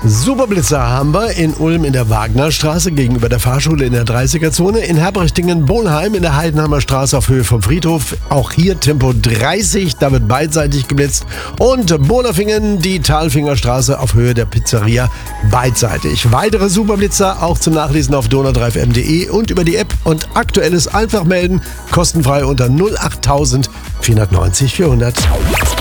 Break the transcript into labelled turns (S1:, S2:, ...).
S1: Superblitzer haben wir in Ulm in der Wagnerstraße gegenüber der Fahrschule in der 30er-Zone, in Herbrichtingen-Bonheim in der Heidenheimer Straße auf Höhe vom Friedhof. Auch hier Tempo 30, da wird beidseitig geblitzt. Und Bohlerfingen, die Talfingerstraße auf Höhe der Pizzeria, beidseitig. Weitere Superblitzer auch zum Nachlesen auf donau3fm.de und über die App. Und Aktuelles einfach melden, kostenfrei unter 08000 490 400.